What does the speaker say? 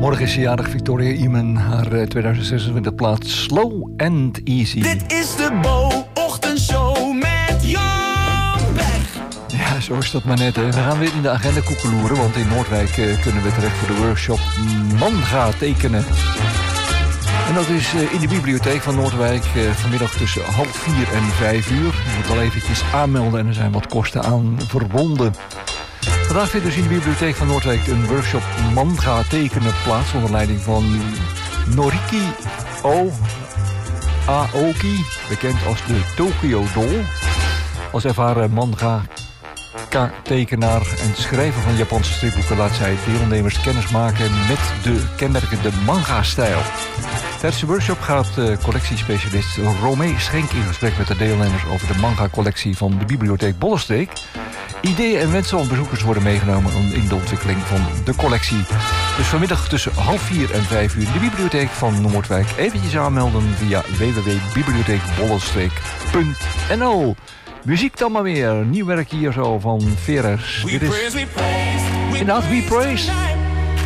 Morgen is jarig Victoria Eamon, haar 2026 plaat Slow and Easy. Dit is de Bo-ochtendshow met Jan Berg. Ja, zo is dat maar net. Hè. We gaan weer in de agenda koekeloeren, want in Noordwijk kunnen we terecht voor de workshop Manga tekenen. En dat is in de bibliotheek van Noordwijk vanmiddag tussen 3:30 en 5:00. Je moet wel eventjes aanmelden en er zijn wat kosten aan verbonden. Vandaag vindt dus in de bibliotheek van Noordwijk een workshop manga tekenen plaats onder leiding van Noriki Aoki, bekend als de Tokyo Doll. Als ervaren manga-tekenaar en schrijver van Japanse stripboeken laat zij deelnemers kennis maken met de kenmerkende manga-stijl. Tijdens de workshop gaat collectiespecialist Romee Schenk in gesprek met de deelnemers over de manga-collectie van de bibliotheek Bollenstreek. Ideeën en wensen van bezoekers worden meegenomen in de ontwikkeling van de collectie. Dus vanmiddag tussen 3:30 en 5:00 in de bibliotheek van Noordwijk. Eventjes aanmelden via www.bibliotheekbollenstreek.nl. Muziek dan maar weer. Nieuw werk hier zo van Veres. Dit is inderdaad We Praise.